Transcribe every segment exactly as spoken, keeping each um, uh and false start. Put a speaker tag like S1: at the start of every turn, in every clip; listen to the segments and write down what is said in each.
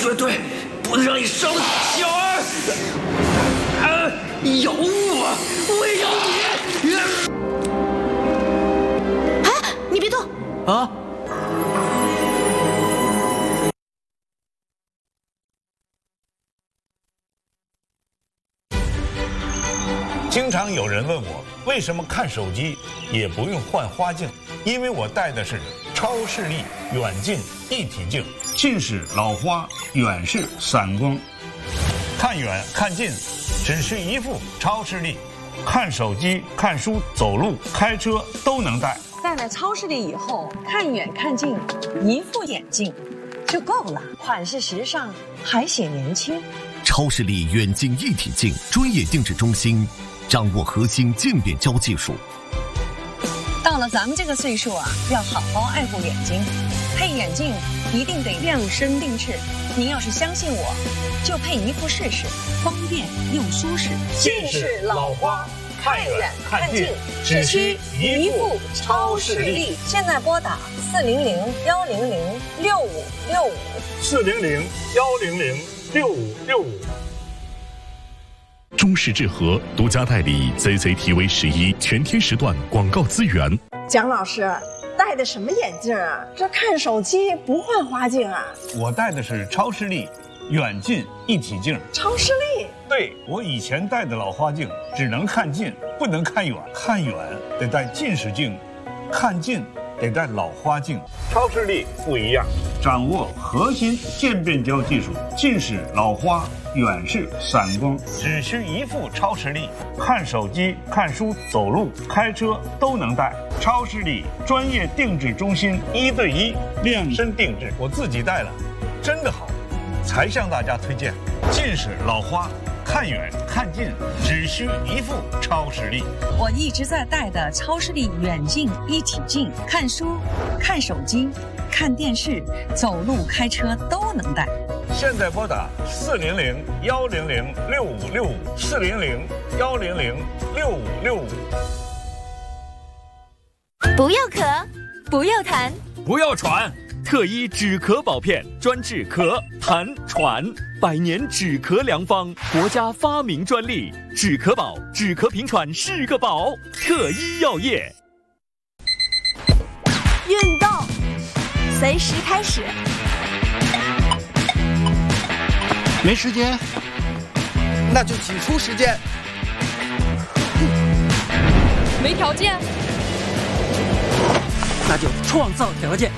S1: 绝对不能让你伤了小儿。啊，咬我，我也咬
S2: 你！哎，你别动
S1: 啊！
S3: 经常有人问我，为什么看手机也不用换花镜？因为我戴的是超视力远近一体镜，近视、老花，远视、散光，看远看近，只需一副超视力，看手机、看书、走路、开车都能戴。
S4: 戴了超视力以后，看远看近，一副眼镜就够了，款式时尚，还显年轻。
S5: 超视力远近一体镜专业定制中心，掌握核心渐变焦技术。
S4: 到了咱们这个岁数啊，要好好爱护眼睛，配眼镜一定得量身定制。您要是相信我，就配一副试试，方便又舒适。
S3: 近视、老花，看远看近，只需一副超视力。
S4: 现在拨打四零零幺零零六五六五，
S3: 四零零幺零零六五六五。
S6: 中视智和独家代理 Z Z T V 十一全天时段广告资源。
S7: 蒋老师戴的什么眼镜啊？这看手机不换花镜啊？
S3: 我戴的是超视力远近一体镜。
S7: 超视力？
S3: 对，我以前戴的老花镜只能看近，不能看远。看远得戴近视镜，看近得戴老花镜。超视力不一样，掌握核心渐变焦技术，近视、老花、远视、散光，只需一副超视力，看手机、看书、走路、开车都能戴。超视力专业定制中心，一对一量身定制，我自己戴了，真的好，才向大家推荐。近视、老花，看远看近，只需一副超视力。
S4: 我一直在戴的超视力远近一体镜，看书、看手机、看电视、走路、开车都能戴。
S3: 现在拨打四零零幺零零六五六五，四零零幺零零六五六五。
S2: 不要咳，不要痰，
S8: 不要喘。特医止咳宝片专治咳、痰、喘，百年止咳良方，国家发明专利。止咳宝，止咳平喘是个宝。特医药业。
S2: 运动，随时开始。
S9: 没时间，那就挤出时间。
S10: 没条件，
S9: 那就创造条件。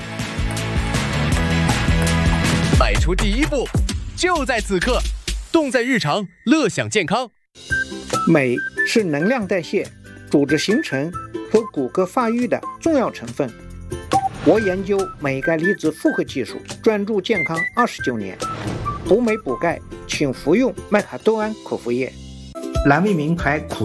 S11: 迈出第一步，就在此刻，动在日常，乐享健康。
S12: 镁是能量代谢、组织形成和骨骼发育的重要成分。我研究镁钙离子复合技术，专注健康二十九年。补镁补钙，请服用麦卡多胺口服液。蓝莓名牌苦